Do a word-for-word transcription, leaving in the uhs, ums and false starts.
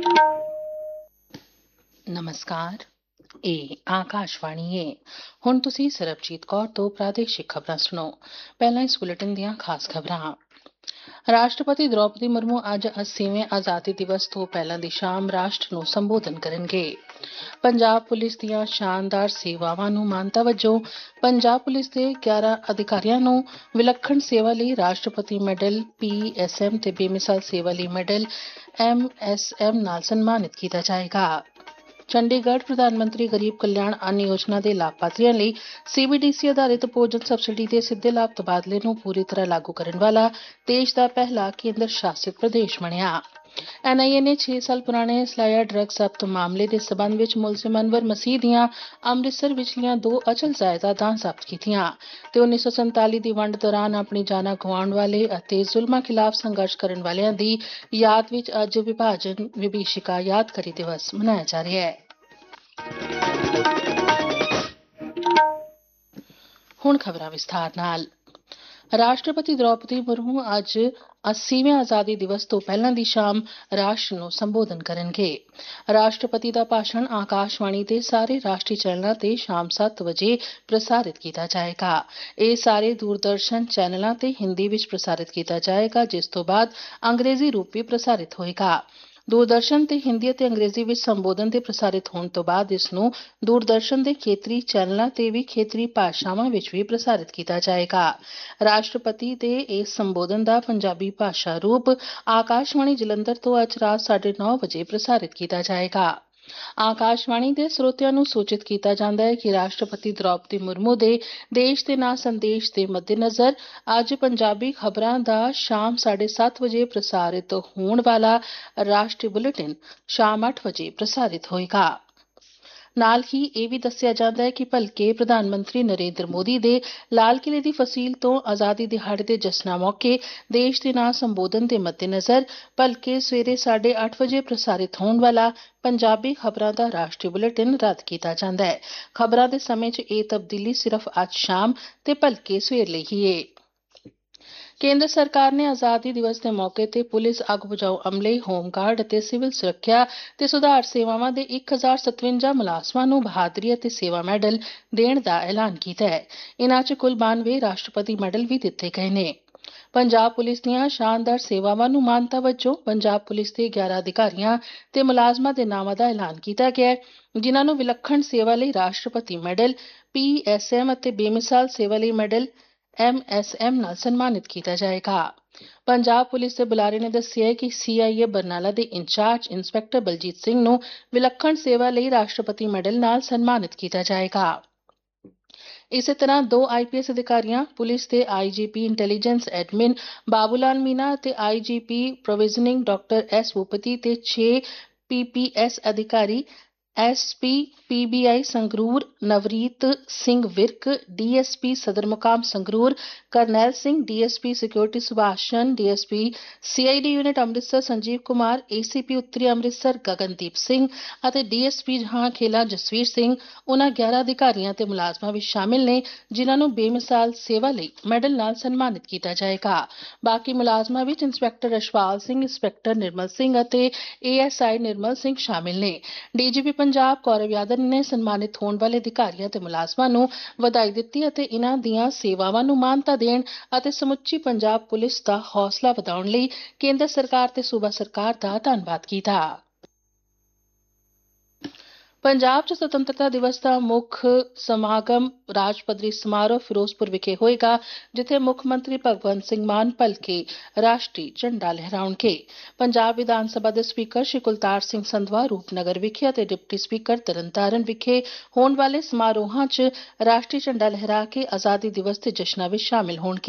ਨਮਸਕਾਰ। ਇਹ ਆਕਾਸ਼ਵਾਣੀ ਹੈ। ਹੁਣ ਤੁਸੀਂ ਸਰਬਜੀਤ ਕੌਰ ਤੋਂ ਪ੍ਰਾਦੇਸ਼ਿਕ ਖਬਰਾਂ ਸੁਣੋ। ਪਹਿਲਾਂ ਇਸ ਬੁਲੇਟਿਨ ਦੀਆਂ ਖਾਸ ਖਬਰਾਂ। ਰਾਸ਼ਟਰਪਤੀ ਦ੍ਰੌਪਦੀ ਮੁਰਮੂ ਅੱਜ ਅੱਸੀਵੇਂ ਆਜ਼ਾਦੀ ਦਿਵਸ ਤੋਂ ਪਹਿਲਾਂ ਦੀ ਸ਼ਾਮ ਰਾਸ਼ਟਰ ਨੂੰ ਸੰਬੋਧਨ ਕਰਨਗੇ। ਪੰਜਾਬ ਪੁਲਿਸ ਦੀਆਂ ਸ਼ਾਨਦਾਰ ਸੇਵਾਵਾਂ ਨੂੰ ਮਾਨਤਾ ਵਜੋਂ ਪੰਜਾਬ ਪੁਲਿਸ ਦੇ ਗਿਆਰਾਂ ਅਧਿਕਾਰੀਆਂ ਨੂੰ ਵਿਲੱਖਣ ਸੇਵਾ ਲਈ ਰਾਸ਼ਟਰਪਤੀ ਮੈਡਲ ਪੀ ਐਸ ਐਮ ਤੇ ਬੇਮਿਸਾਲ ਸੇਵਾ ਲਈ ਮੈਡਲ ਐਮ ਐਸ ਐਮ ਨਾਲ ਸਨਮਾਨਿਤ ਕੀਤਾ ਜਾਏਗਾ। ਚੰਡੀਗੜ੍ਹ ਪ੍ਰਧਾਨ ਮੰਤਰੀ ਗਰੀਬ ਕਲਿਆਣ ਅੰਨ ਯੋਜਨਾ ਦੇ ਲਾਭਪਾਤਰੀਆਂ ਲਈ ਸੀ ਬੀ ਡੀ ਸੀ ਆਧਾਰਿਤ ਭੋਜਨ ਸਬਸਿਡੀ ਦੇ ਸਿੱਧੇ ਲਾਭ ਤਬਾਦਲੇ ਨੂੰ ਪੂਰੀ ਤਰ੍ਹਾਂ ਲਾਗੂ ਕਰਨ ਵਾਲਾ ਦੇਸ਼ ਦਾ ਪਹਿਲਾ ਕੇਂਦਰ ਸ਼ਾਸਿਤ ਪ੍ਰਦੇਸ਼ ਬਣਿਆ। ਐਨ ਆਈ ਏ ਨੇ ਛੇ ਸਾਲ ਪੁਰਾਣੇ ਸਲਾਇਆ ਡਰੱਗ ਜ਼ਬਤ ਮਾਮਲੇ ਦੇ ਸਬੰਧ ਵਿੱਚ ਮੁਲਜ਼ਮ ਅਨਵਰ ਮਸੀਹ ਦੀਆਂ ਅੰਮ੍ਰਿਤਸਰ ਵਿਚਲੀਆਂ ਦੋ ਅਚਲ ਜਾਇਦਾਦਾਂ ਜ਼ਬਤ ਕੀਤੀਆਂ ਤੇ ਉੱਨੀ ਸੌ ਸੰਤਾਲੀ ਦੀ ਵੰਡ ਦੌਰਾਨ ਆਪਣੀ ਜਾਨਾਂ ਗਵਾਉਣ ਵਾਲੇ ਅਤੇ ਜ਼ੁਲਮਾਂ ਖਿਲਾਫ ਸੰਘਰਸ਼ ਕਰਨ ਵਾਲਿਆਂ ਦੀ ਯਾਦ ਵਿੱਚ ਅੱਜ ਵਿਭਾਜਨ ਵਿਭੀਸ਼ਿਕਾ ਯਾਦਗਾਰੀ ਦਿਵਸ ਮਨਾਇਆ ਜਾ ਰਿਹਾ ਹੈ। ਹੁਣ ਖਬਰਾਂ ਵਿਸਥਾਰ ਨਾਲ। ਰਾਸ਼ਟਰਪਤੀ ਦ੍ਰੌਪਦੀ ਮੁਰਮੂ ਅੱਜ ਅੱਸੀਵੇਂ ਆਜ਼ਾਦੀ ਦਿਵਸ ਤੋਂ ਪਹਿਲਾਂ ਦੀ ਸ਼ਾਮ ਰਾਸ਼ਟਰ ਨੂੰ ਸੰਬੋਧਨ ਕਰਨਗੇ। ਰਾਸ਼ਟਰਪਤੀ ਦਾ ਭਾਸ਼ਣ ਆਕਾਸ਼ਵਾਣੀ ਦੇ ਸਾਰੇ ਰਾਸ਼ਟਰੀ ਚੈਨਲਾਂ ਤੇ ਸ਼ਾਮ ਸੱਤ ਵਜੇ ਪ੍ਰਸਾਰਿਤ ਕੀਤਾ ਜਾਏਗਾ। ਇਹ ਸਾਰੇ ਦੂਰਦਰਸ਼ਨ ਚੈਨਲਾਂ ਤੇ ਹਿੰਦੀ ਵਿੱਚ ਪ੍ਰਸਾਰਿਤ ਕੀਤਾ ਜਾਏਗਾ, ਜਿਸ ਤੋਂ ਬਾਅਦ ਅੰਗਰੇਜ਼ੀ ਰੂਪ ਵੀ ਪ੍ਰਸਾਰਿਤ ਹੋਏਗਾ। ਦੂਰਦਰਸ਼ਨ ਤੇ ਹਿੰਦੀ ਅਤੇ ਅੰਗਰੇਜ਼ੀ ਵਿੱਚ ਸੰਬੋਧਨ ਦੇ ਪ੍ਰਸਾਰਿਤ ਹੋਣ ਤੋਂ ਬਾਅਦ ਇਸ ਨੂੰ ਦੂਰਦਰਸ਼ਨ ਦੇ ਖੇਤਰੀ ਚੈਨਲਾਂ ਤੇ ਵੀ ਖੇਤਰੀ ਭਾਸ਼ਾਵਾਂ ਵਿੱਚ ਵੀ ਪ੍ਰਸਾਰਿਤ ਕੀਤਾ ਜਾਏਗਾ। ਰਾਸ਼ਟਰਪਤੀ ਦੇ ਇਸ ਸੰਬੋਧਨ ਦਾ ਪੰਜਾਬੀ ਭਾਸ਼ਾ ਰੂਪ ਆਕਾਸ਼ਵਾਣੀ ਜਲੰਧਰ ਤੋਂ ਅੱਜ ਰਾਤ ਸਾਢੇ ਨੌ ਵਜੇ ਪ੍ਰਸਾਰਿਤ ਕੀਤਾ ਜਾਏਗਾ। ਆਕਾਸ਼ਵਾਣੀ ਦੇ ਸਰੋਤਿਆਂ ਨੂੰ ਸੂਚਿਤ ਕੀਤਾ ਜਾਂਦਾ ਹੈ ਕਿ ਰਾਸ਼ਟਰਪਤੀ ਦ੍ਰੌਪਦੀ ਮੁਰਮੂ ਦੇ ਦੇਸ਼ ਦੇ ਨਾਂ ਸੰਦੇਸ਼ ਦੇ ਮੱਦੇਨਜ਼ਰ ਅੱਜ ਪੰਜਾਬੀ ਖਬਰਾਂ ਦਾ ਸ਼ਾਮ ਸਾਢੇ ਸੱਤ ਵਜੇ ਪ੍ਰਸਾਰਿਤ ਹੋਣ ਵਾਲਾ ਰਾਸ਼ਟਰੀ ਬੁਲੇਟਿਨ ਸ਼ਾਮ ਅੱਠ ਵਜੇ ਪ੍ਰਸਾਰਿਤ ਹੋਏਗਾ। ਨਾਲ ਹੀ ਇਹ ਵੀ ਦੱਸਿਆ ਜਾਂਦਾ ਹੈ ਕਿ ਭਲਕੇ ਪ੍ਰਧਾਨ ਮੰਤਰੀ ਨਰਿੰਦਰ ਮੋਦੀ ਦੇ ਲਾਲ ਕਿਲੇ ਦੀ ਫਸੀਲ ਤੋਂ ਆਜ਼ਾਦੀ ਦਿਹਾੜੇ ਦੇ ਜਸ਼ਨਾਂ ਮੌਕੇ ਦੇਸ਼ ਦੇ ਨਾਂ ਸੰਬੋਧਨ ਦੇ ਮੱਦੇਨਜ਼ਰ ਭਲਕੇ ਸਵੇਰੇ ਸਾਢੇ ਅੱਠ ਵਜੇ ਪ੍ਰਸਾਰਿਤ ਹੋਣ ਵਾਲਾ ਪੰਜਾਬੀ ਖਬਰਾਂ ਦਾ ਰਾਸ਼ਟਰੀ ਬੁਲੇਟਿਨ ਰੱਦ ਕੀਤਾ ਜਾਂਦਾ ਹੈ। ਖਬਰਾਂ ਦੇ ਸਮੇਂ 'ਚ ਇਹ ਤਬਦੀਲੀ ਸਿਰਫ ਅੱਜ ਸ਼ਾਮ ਤੇ ਭਲਕੇ ਸਵੇਰ ਲਈ ਹੀ ਹੈ। ਕੇਂਦਰ ਸਰਕਾਰ ਨੇ ਆਜ਼ਾਦੀ ਦਿਵਸ ਦੇ ਮੌਕੇ ਤੇ ਪੁਲਿਸ ਅੱਗ ਬੁਝਾਊ ਅਮਲੇ, ਹੋਮਗਾਰਡ ਅਤੇ ਸਿਵਲ ਸੁਰੱਖਿਆ ਤੇ ਸੁਧਾਰ ਸੇਵਾਵਾਂ ਦੇ ਇੱਕ ਹਜ਼ਾਰ ਸਤਵੰਜਾ ਮੁਲਾਜ਼ਮਾਂ ਨੂੰ ਬਹਾਦਰੀ ਅਤੇ ਸੇਵਾ ਮੈਡਲ ਦੇਣ ਦਾ ਐਲਾਨ ਕੀਤਾ ਹੈ। ਇਨ੍ਹਾਂ 'ਚ ਕੁੱਲ ਬਾਨਵੇਂ ਰਾਸ਼ਟਰਪਤੀ ਮੈਡਲ ਵੀ ਦਿੱਤੇ ਗਏ ਨੇ। ਪੰਜਾਬ ਪੁਲਿਸ ਦੀਆਂ ਸ਼ਾਨਦਾਰ ਸੇਵਾਵਾਂ ਨੂੰ ਮਾਨਤਾ ਵਜੋਂ ਪੰਜਾਬ ਪੁਲਿਸ ਦੇ ਗਿਆਰਾਂ ਅਧਿਕਾਰੀਆਂ ਤੇ ਮੁਲਾਜ਼ਮਾਂ ਦੇ ਨਾਵਾਂ ਦਾ ਐਲਾਨ ਕੀਤਾ ਗਿਆ ਹੈ, ਜਿਨ੍ਹਾਂ ਨੂੰ ਵਿਲੱਖਣ ਸੇਵਾ ਲਈ ਰਾਸ਼ਟਰਪਤੀ ਮੈਡਲ ਪੀ ਐਸ ਐਮ ਅਤੇ ਬੇਮਿਸਾਲ ਸੇਵਾ ਲਈ ਮੈਡਲ ਐਮ ਐਸ ਐਮ ਨਾਲ ਸਨਮਾਨਿਤ ਕੀਤਾ ਜਾਏਗਾ। ਪੰਜਾਬ ਪੁਲਿਸ ਦੇ ਬੁਲਾਰੇ ਨੇ ਦੱਸਿਆ ਕਿ ਸੀ ਆਈ ਏ ਬਰਨਾਲਾ ਦੇ ਇੰਚਾਰਜ ਇੰਸਪੈਕਟਰ ਬਲਜੀਤ ਸਿੰਘ ਨੂੰ ਵਿਲੱਖਣ ਸੇਵਾ ਲਈ ਰਾਸ਼ਟਰਪਤੀ ਮੈਡਲ ਨਾਲ ਸਨਮਾਨਿਤ ਕੀਤਾ ਜਾਏਗਾ। ਇਸੇ ਤਰ੍ਹਾਂ ਦੋ ਆਈ ਪੀ ਐਸ ਅਧਿਕਾਰੀਆਂ, ਪੁਲਿਸ ਦੇ ਆਈ ਜੀ ਪੀ ਇੰਟੈਲੀਜੈਂਸ ਐਡਮਿਨ ਬਾਬੂ ਲਾਲ ਮੀਨਾ ਅਤੇ ਆਈ ਜੀ ਪੀ ਪ੍ਰੋਵੀਜ਼ਨਿੰਗ ਡਾਕਟਰ ਐਸ ਭੂਪਤੀ ਤੇ ਛੇ ਪੀ ਪੀ ਐਸ ਅਧਿਕਾਰੀ S P P B I Sangrur Navreet Singh Virk, D S P ਸਦਰ ਮੁਕਾਮ Sangrur Karnail Singh, D S P security ਸੁਭਾਸ਼ਨ, D S P C I D unit Amritsar Sanjeev Kumar, ਏ ਸੀ ਪੀ ਉੱਤਰੀ ਅੰਮ੍ਰਿਤਸਰ ਗਗਨਦੀਪ ਸਿੰਘ ਅਤੇ ਡੀ ਐਸ ਪੀ ਜਹਾਂ ਖੇਲਾ ਜਸਵੀਰ ਸਿੰਘ ਉਨ੍ਹਾਂ ਗਿਆਰਾਂ ਅਧਿਕਾਰੀਆਂ ਤੇ ਮੁਲਾਜ਼ਮਾਂ ਵਿੱਚ ਸ਼ਾਮਿਲ ਨੇ, ਜਿਨ੍ਹਾਂ ਨੂੰ ਬੇਮਿਸਾਲ ਸੇਵਾ ਲਈ ਮੈਡਲ ਨਾਲ ਸਨਮਾਨਿਤ ਕੀਤਾ ਜਾਏਗਾ। ਬਾਕੀ ਮੁਲਾਜ਼ਮਾਂ ਵਿੱਚ ਇੰਸਪੈਕਟਰ ਰਸ਼ਪਾਲ ਸਿੰਘ, ਇੰਸਪੈਕਟਰ ਨਿਰਮਲ ਸਿੰਘ ਅਤੇ A S I Nirmal Singh ਸ਼ਾਮਿਲ ਨੇ। ਡੀ ਜੀ ਪੀ ਪੰਜਾਬ ਕੌਰਵ ਯਾਦਵ ਨੇ ਸਨਮਾਨਿਤ ਹੋਣ ਵਾਲੇ ਅਧਿਕਾਰੀਆਂ ਤੇ ਮੁਲਾਜ਼ਮਾਂ ਨੂੰ ਵਧਾਈ ਦਿੱਤੀ ਅਤੇ ਇਨ੍ਹਾਂ ਦੀਆਂ ਸੇਵਾਵਾਂ ਨੂੰ ਮਾਨਤਾ ਦੇਣ ਅਤੇ ਸਮੁੱਚੀ ਪੰਜਾਬ ਪੁਲਿਸ ਦਾ ਹੌਸਲਾ ਵਧਾਉਣ ਲਈ ਕੇਂਦਰ ਸਰਕਾਰ ਤੇ ਸੂਬਾ ਸਰਕਾਰ ਦਾ ਧੰਨਵਾਦ ਕੀਤਾ। ਪੰਜਾਬ 'ਚ ਸੁਤੰਤਰਤਾ ਦਿਵਸ ਦਾ ਮੁੱਖ ਸਮਾਗਮ ਰਾਜ ਪੱਧਰੀ ਸਮਾਰੋਹ ਫਿਰੋਜ਼ਪੁਰ ਵਿਖੇ ਹੋਏਗਾ, ਜਿੱਥੇ ਮੁੱਖ ਮੰਤਰੀ ਭਗਵੰਤ ਸਿੰਘ ਮਾਨ ਭਲਕੇ ਰਾਸ਼ਟਰੀ ਝੰਡਾ ਲਹਿਰਾਉਣਗੇ। ਪੰਜਾਬ ਵਿਧਾਨ ਸਭਾ ਦੇ ਸਪੀਕਰ ਸ਼੍ਰੀ ਕੁਲਤਾਰ ਸਿੰਘ ਸੰਧਵਾ ਰੂਪਨਗਰ ਵਿਖੇ ਅਤੇ ਡਿਪਟੀ ਸਪੀਕਰ ਤਰਨਤਾਰਨ ਵਿਖੇ ਹੋਣ ਵਾਲੇ ਸਮਾਰੋਹਾਂ 'ਚ ਰਾਸ਼ਟਰੀ ਝੰਡਾ ਲਹਿਰਾ ਕੇ ਆਜ਼ਾਦੀ ਦਿਵਸ ਦੇ ਜਸ਼ਨਾਂ ਵਿੱਚ ਸ਼ਾਮਿਲ ਹੋਣਗੇ।